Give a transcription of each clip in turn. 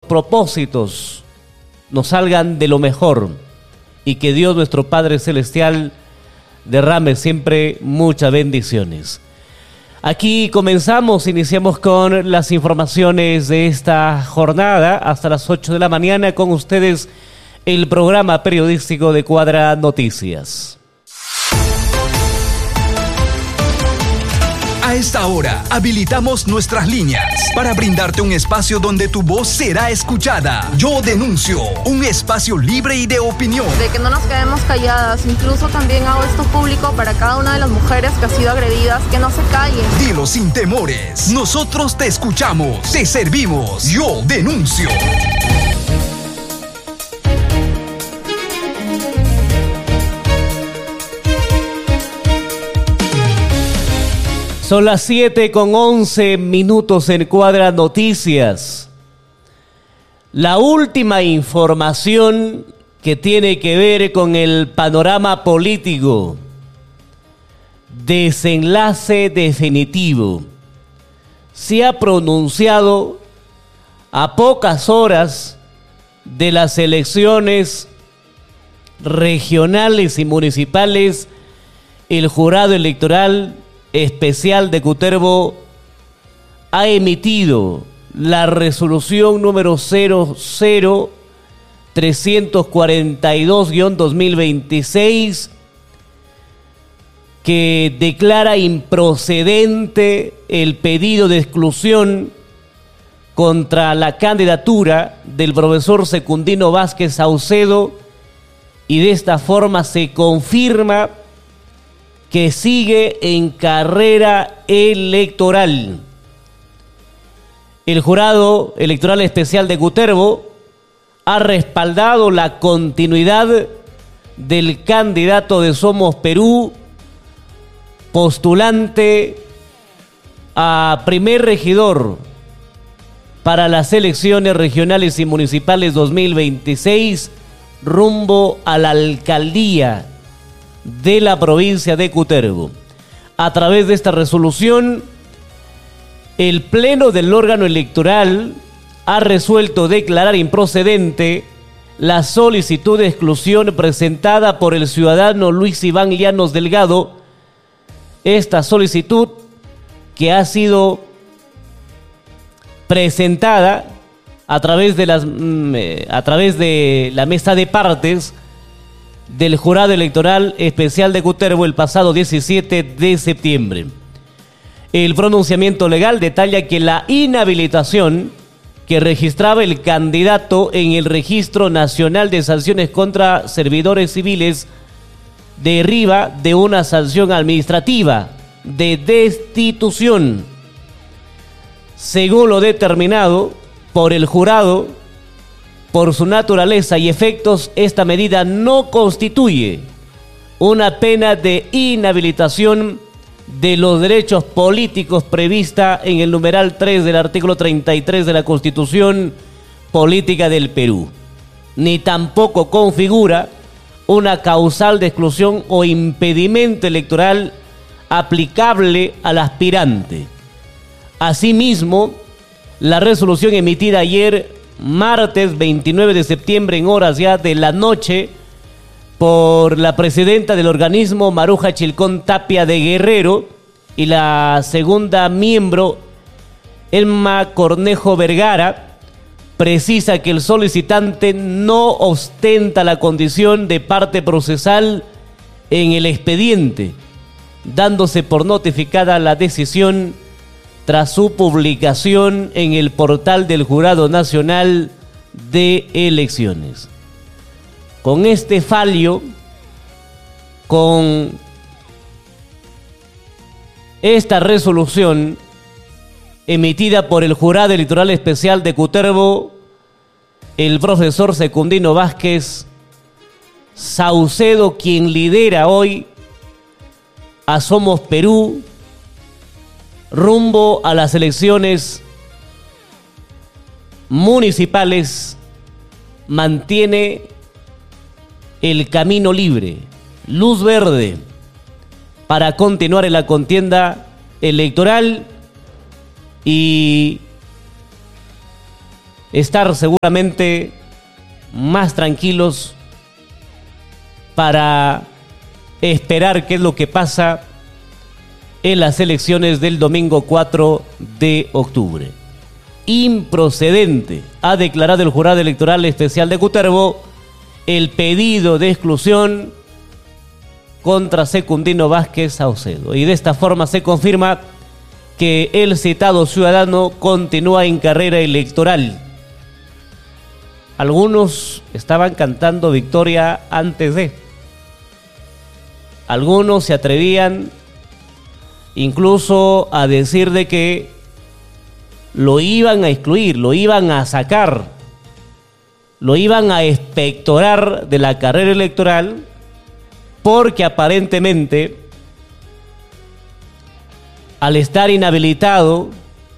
propósitos nos salgan de lo mejor y que Dios nuestro Padre Celestial derrame siempre muchas bendiciones. Aquí iniciamos con las informaciones de esta jornada hasta las 8 de la mañana con ustedes el programa periodístico de Cuadra Noticias. A esta hora, habilitamos nuestras líneas para brindarte un espacio donde tu voz será escuchada. Yo denuncio, un espacio libre y de opinión. De que no nos quedemos calladas, incluso también hago esto público para cada una de las mujeres que ha sido agredidas, que no se callen. Dilo sin temores, nosotros te escuchamos, te servimos. Yo denuncio. Son las 7:11 en Cuadra Noticias. La última información que tiene que ver con el panorama político. Desenlace definitivo. Se ha pronunciado a pocas horas de las elecciones regionales y municipales el jurado electoral especial de Cutervo ha emitido la resolución número 00342-2026 que declara improcedente el pedido de exclusión contra la candidatura del profesor Secundino Vázquez Saucedo, y de esta forma se confirma que sigue en carrera electoral. El jurado electoral especial de Cutervo ha respaldado la continuidad del candidato de Somos Perú, postulante a primer regidor para las elecciones regionales y municipales 2026, rumbo a la alcaldía de la provincia de Cutervo. A través de esta resolución, el Pleno del órgano electoral ha resuelto declarar improcedente la solicitud de exclusión presentada por el ciudadano Luis Iván Llanos Delgado. Esta solicitud, que ha sido presentada a través de la mesa de partes del jurado electoral especial de Cutervo el pasado 17 de septiembre. El pronunciamiento legal detalla que la inhabilitación que registraba el candidato en el Registro Nacional de Sanciones contra Servidores Civiles deriva de una sanción administrativa de destitución. Según lo determinado por el jurado, por su naturaleza y efectos, esta medida no constituye una pena de inhabilitación de los derechos políticos prevista en el numeral 3 del artículo 33 de la Constitución Política del Perú, ni tampoco configura una causal de exclusión o impedimento electoral aplicable al aspirante. Asimismo, la resolución emitida ayer, martes 29 de septiembre, en horas ya de la noche, por la presidenta del organismo, Maruja Chilcón Tapia de Guerrero, y la segunda miembro, Elma Cornejo Vergara, precisa que el solicitante no ostenta la condición de parte procesal en el expediente, dándose por notificada la decisión tras su publicación en el portal del Jurado Nacional de Elecciones. Con este fallo, con esta resolución emitida por el Jurado Electoral Especial de Cutervo, el profesor Secundino Vázquez Saucedo, quien lidera hoy a Somos Perú, rumbo a las elecciones municipales, mantiene el camino libre, luz verde, para continuar en la contienda electoral y estar seguramente más tranquilos para esperar qué es lo que pasa en las elecciones del domingo 4 de octubre. Improcedente, ha declarado el Jurado Electoral Especial de Cutervo el pedido de exclusión contra Secundino Vázquez Saucedo. Y de esta forma se confirma que el citado ciudadano continúa en carrera electoral. Algunos estaban cantando victoria antes de. Algunos se atrevían incluso a decir de que lo iban a excluir, lo iban a sacar, lo iban a expectorar de la carrera electoral, porque aparentemente, al estar inhabilitado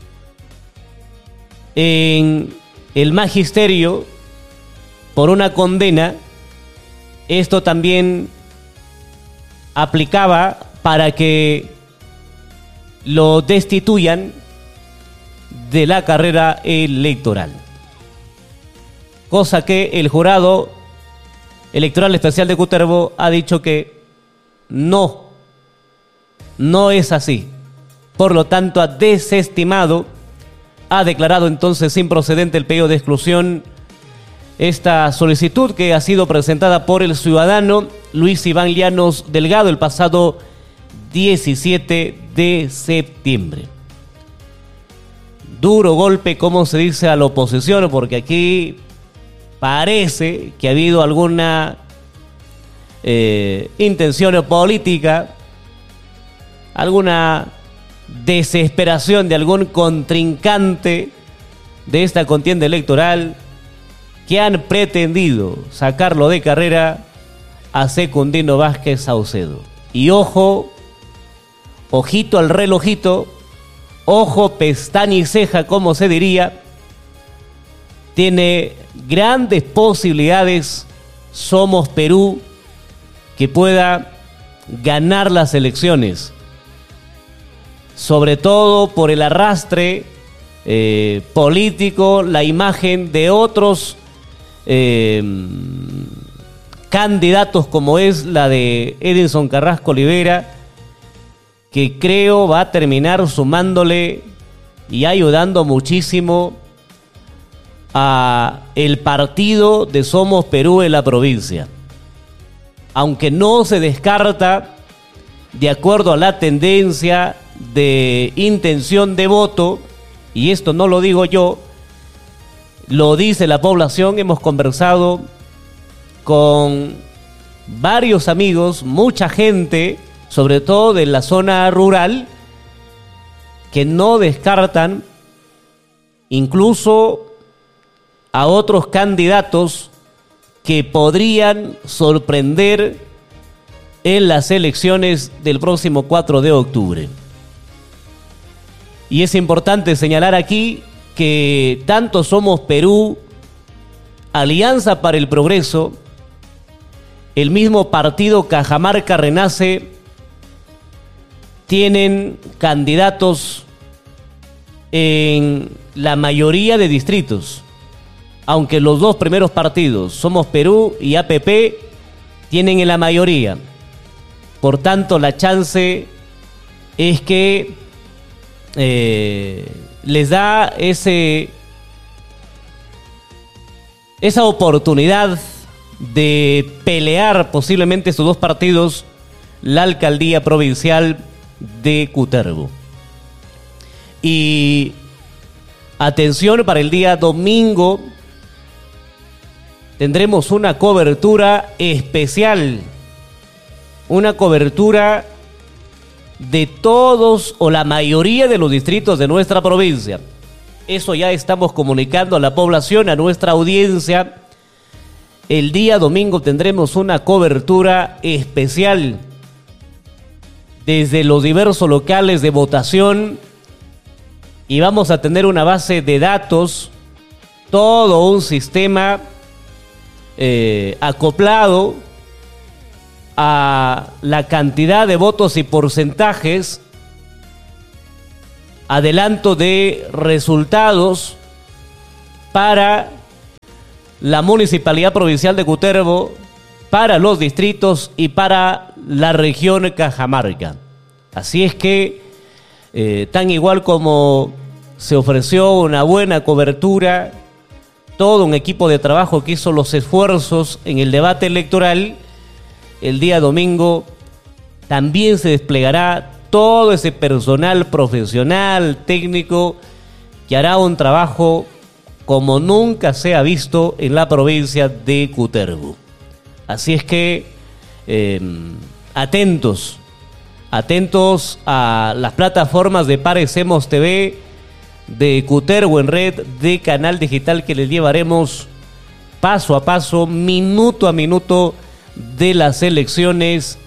en el magisterio por una condena, esto también aplicaba para que lo destituyan de la carrera electoral. Cosa que el Jurado Electoral Especial de Cutervo ha dicho que no es así. Por lo tanto, ha desestimado, ha declarado entonces improcedente el pedido de exclusión, esta solicitud que ha sido presentada por el ciudadano Luis Iván Llanos Delgado el pasado 17 de septiembre. Duro golpe, como se dice, a la oposición, porque aquí parece que ha habido alguna intención política, alguna desesperación de algún contrincante de esta contienda electoral, que han pretendido sacarlo de carrera a Secundino Vázquez Saucedo. Y ojo, ojito al relojito, ojo, pestaña y ceja, como se diría, tiene grandes posibilidades Somos Perú que pueda ganar las elecciones, sobre todo por el arrastre político, la imagen de otros candidatos como es la de Edinson Carrasco Olivera, que creo va a terminar sumándole y ayudando muchísimo a el partido de Somos Perú en la provincia. Aunque no se descarta, de acuerdo a la tendencia de intención de voto, y esto no lo digo yo, lo dice la población. Hemos conversado con varios amigos, mucha gente, sobre todo de la zona rural, que no descartan incluso a otros candidatos que podrían sorprender en las elecciones del próximo 4 de octubre. Y es importante señalar aquí que tanto Somos Perú, Alianza para el Progreso, el mismo partido Cajamarca Renace, tienen candidatos en la mayoría de distritos, aunque los dos primeros partidos, Somos Perú y APP, tienen en la mayoría. Por tanto, la chance es que les da esa oportunidad de pelear posiblemente estos dos partidos la alcaldía provincial de Cutervo. Y atención, para el día domingo tendremos una cobertura especial, una cobertura de todos o la mayoría de los distritos de nuestra provincia. Eso ya estamos comunicando a la población, a nuestra audiencia. El día domingo tendremos una cobertura especial desde los diversos locales de votación y vamos a tener una base de datos, todo un sistema acoplado a la cantidad de votos y porcentajes, adelanto de resultados para la Municipalidad Provincial de Cutervo, para los distritos y para la región Cajamarca. Así es que, tan igual como se ofreció una buena cobertura, todo un equipo de trabajo que hizo los esfuerzos en el debate electoral, el día domingo también se desplegará todo ese personal profesional, técnico, que hará un trabajo como nunca se ha visto en la provincia de Cutervo. Así es que atentos a las plataformas de Parecemos TV, de Cutervo en Red, de Canal Digital, que les llevaremos paso a paso, minuto a minuto, de las elecciones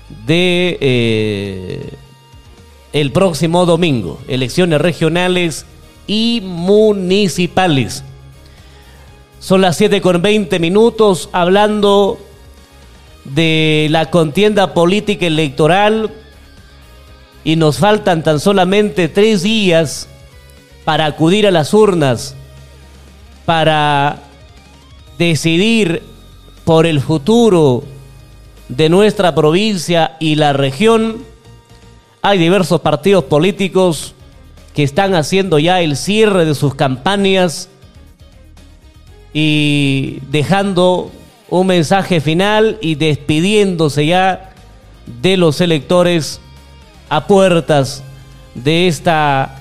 de el próximo domingo, elecciones regionales y municipales. Son las 7:20, hablando de la contienda política electoral, y nos faltan tan solamente 3 días para acudir a las urnas, para decidir por el futuro de nuestra provincia y la región. Hay diversos partidos políticos que están haciendo ya el cierre de sus campañas y dejando un mensaje final y despidiéndose ya de los electores a puertas de esta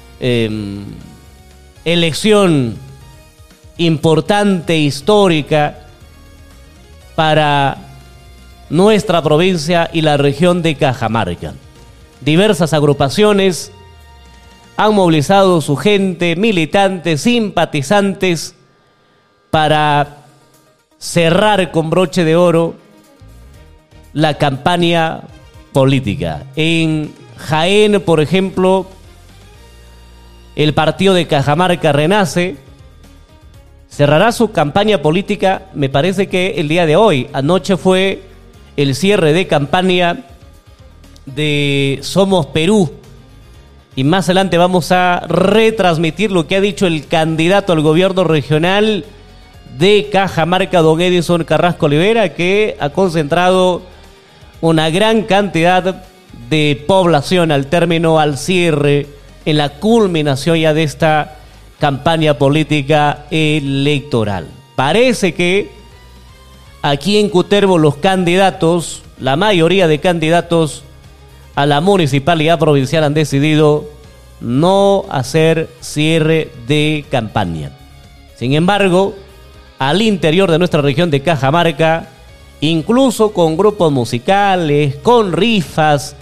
elección importante, histórica para nuestra provincia y la región de Cajamarca. Diversas agrupaciones han movilizado su gente, militantes, simpatizantes, para cerrar con broche de oro la campaña política. En Jaén, por ejemplo, el partido de Cajamarca Renace cerrará su campaña política, me parece que el día de hoy. Anoche fue el cierre de campaña de Somos Perú, y más adelante vamos a retransmitir lo que ha dicho el candidato al gobierno regional de Cajamarca, don Edison Carrasco Olivera, que ha concentrado una gran cantidad de población al cierre, en la culminación ya de esta campaña política electoral. Parece que aquí en Cutervo los candidatos, la mayoría de candidatos a la municipalidad provincial, han decidido no hacer cierre de campaña. Sin embargo, al interior de nuestra región de Cajamarca, incluso con grupos musicales, con rifas,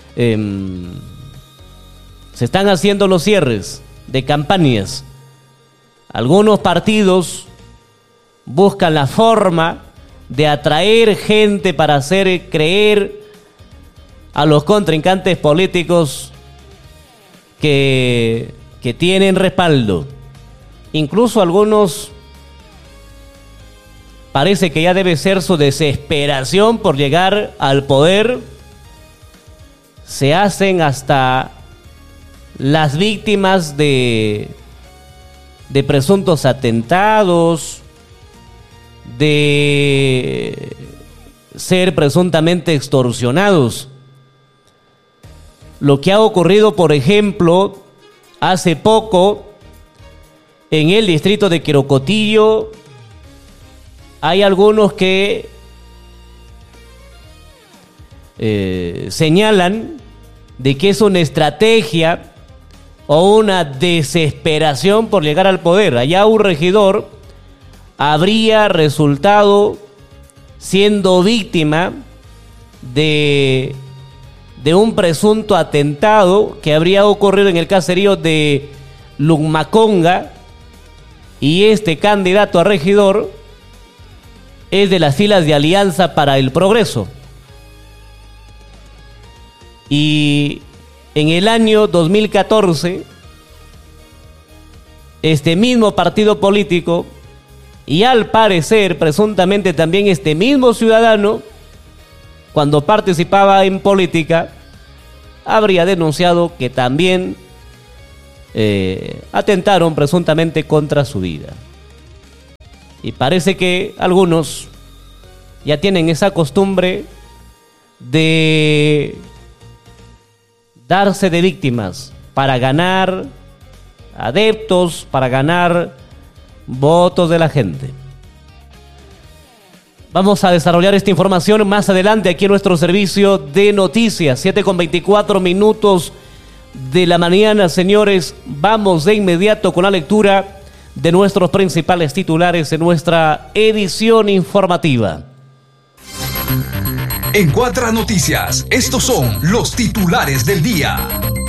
se están haciendo los cierres de campañas. Algunos partidos buscan la forma de atraer gente para hacer creer a los contrincantes políticos que tienen respaldo. Incluso algunos, parece que ya debe ser su desesperación por llegar al poder, se hacen hasta las víctimas de presuntos atentados, de ser presuntamente extorsionados. Lo que ha ocurrido, por ejemplo, hace poco en el distrito de Quirocotillo, hay algunos que señalan de que es una estrategia o una desesperación por llegar al poder. Allá un regidor habría resultado siendo víctima de un presunto atentado que habría ocurrido en el caserío de Lummaconga, y este candidato a regidor es de las filas de Alianza para el Progreso. Y en el año 2014, este mismo partido político, y al parecer presuntamente también este mismo ciudadano, cuando participaba en política, habría denunciado que también atentaron presuntamente contra su vida. Y parece que algunos ya tienen esa costumbre de darse de víctimas para ganar adeptos, para ganar votos de la gente. Vamos a desarrollar esta información más adelante aquí en nuestro servicio de noticias. 7:24 de la mañana, señores. Vamos de inmediato con la lectura de nuestros principales titulares en nuestra edición informativa. En Cuatro Noticias, estos son los titulares del día.